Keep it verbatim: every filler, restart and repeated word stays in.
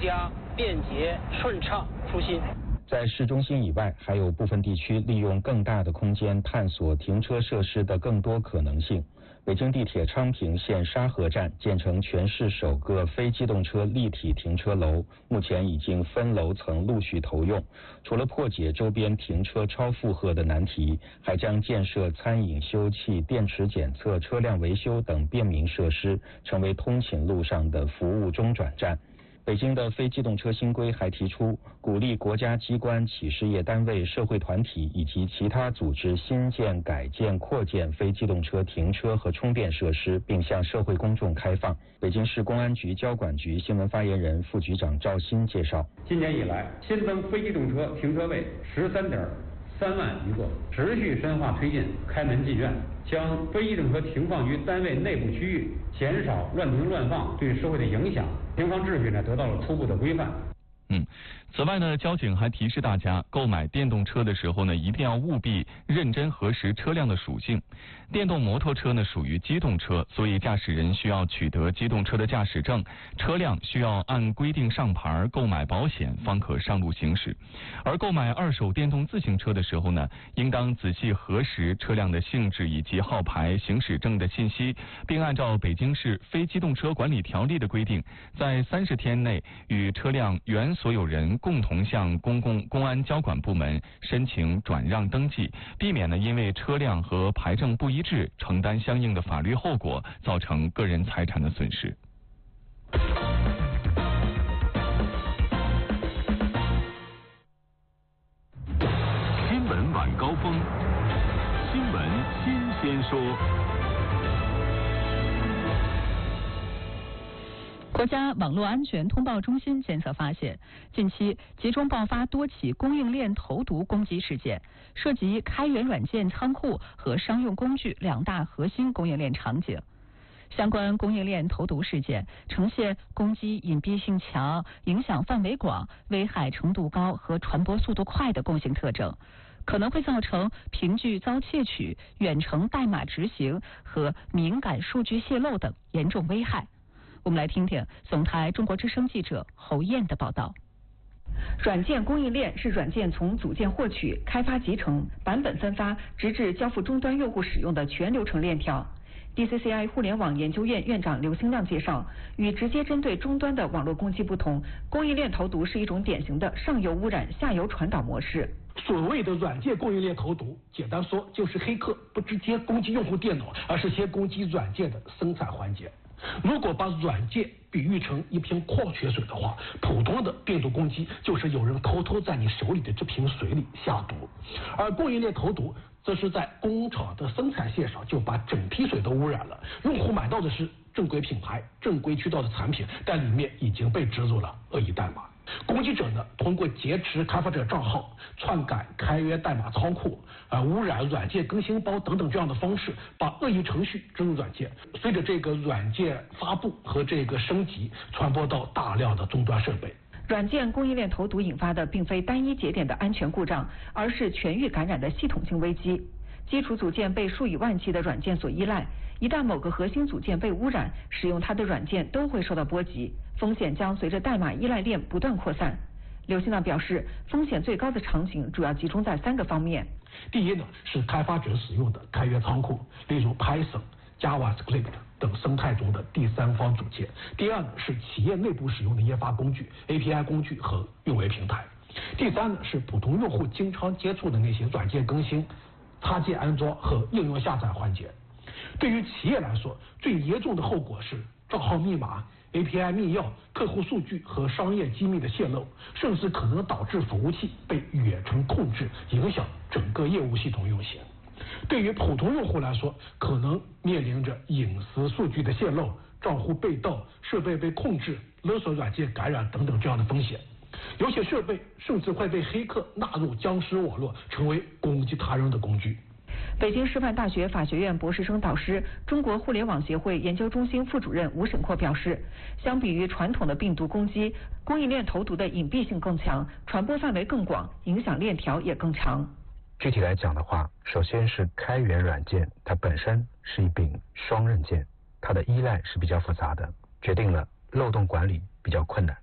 加便捷顺畅舒心。 在市中心以外，还有部分地区利用更大的空间探索停车设施的更多可能性。北京地铁昌平线沙河站建成全市首个非机动车立体停车楼，目前已经分楼层陆续投用。除了破解周边停车超负荷的难题，还将建设餐饮休憩、电池检测、车辆维修等便民设施，成为通勤路上的服务中转站。北京的非机动车新规还提出，鼓励国家机关、企事业单位、社会团体以及其他组织新建、改建、扩建非机动车停车和充电设施，并向社会公众开放。北京市公安局交管局新闻发言人、副局长赵鑫介绍， 今年以来，新增非机动车停车位十三点三万余个，持续深化推进开门进院，将非机动车停放于单位内部区域，减少乱停乱放对社会的影响，停放秩序呢得到了初步的规范。 嗯，此外呢，交警还提示大家，购买电动车的时候呢，一定要务必认真核实车辆的属性。电动摩托车呢属于机动车，所以驾驶人需要取得机动车的驾驶证，车辆需要按规定上牌、购买保险，方可上路行驶。而购买二手电动自行车的时候呢，应当仔细核实车辆的性质以及号牌、行驶证的信息，并按照北京市非机动车管理条例的规定，在三十天内与车辆原所有人共同向公共公安交管部门申请转让登记，避免呢因为车辆和牌证不一致承担相应的法律后果，造成个人财产的损失。 新闻晚高峰，新闻新鲜说。 国家网络安全通报中心监测发现，近期集中爆发多起供应链投毒攻击事件，涉及开源软件仓库和商用工具两大核心供应链场景。相关供应链投毒事件呈现攻击隐蔽性强、影响范围广、危害程度高和传播速度快的共性特征，可能会造成凭据遭窃取、远程代码执行和敏感数据泄露等严重危害。我们来听听总台中国之声记者侯燕的报道。软件供应链是软件从组件获取、开发集成、版本分发，直至交付终端用户使用的全流程链条。D C C I 互联网研究院院长刘兴亮介绍，与直接针对终端的网络攻击不同，供应链投毒是一种典型的上游污染、下游传导模式。 所谓的软件供应链投毒，简单说就是黑客不直接攻击用户电脑，而是先攻击软件的生产环节。如果把软件比喻成一瓶矿泉水的话，普通的病毒攻击就是有人偷偷在你手里的这瓶水里下毒，而供应链投毒则是在工厂的生产线上就把整批水都污染了，用户买到的是正规品牌、正规渠道的产品，但里面已经被植入了恶意代码。攻击者呢，通过劫持开发者账号、篡改开源代码仓库、呃污染软件更新包等等这样的方式，把恶意程序植入软件，随着这个软件发布和这个升级，传播到大量的终端设备。 软件供应链投毒引发的并非单一节点的安全故障，而是全域感染的系统性危机。基础组件被数以万计的软件所依赖，一旦某个核心组件被污染，使用它的软件都会受到波及，风险将随着代码依赖链不断扩散。刘兴亮表示，风险最高的场景主要集中在三个方面。 第一呢，是开发者使用的开源仓库，例如 Python、JavaScript 等生态中的第三方组件。第二呢，是企业内部使用的研发工具、A P I 工具和运维平台。第三呢，是普通用户经常接触的那些软件更新、插件安装和应用下载环节。对于企业来说，最严重的后果是账号密码、A P I 密钥、客户数据和商业机密的泄露，甚至可能导致服务器被远程控制，影响整个业务系统运行。对于普通用户来说，可能面临着隐私数据的泄露、账户被盗、设备被控制、勒索软件感染等等这样的风险。有些设备甚至会被黑客纳入僵尸网络，成为攻击他人的工具。 北京师范大学法学院博士生导师、中国互联网协会研究中心副主任吴沈阔表示，相比于传统的病毒攻击，供应链投毒的隐蔽性更强，传播范围更广，影响链条也更长。 具体来讲的话，首先是开源软件，它本身是一柄双刃剑，它的依赖是比较复杂的，决定了漏洞管理比较困难。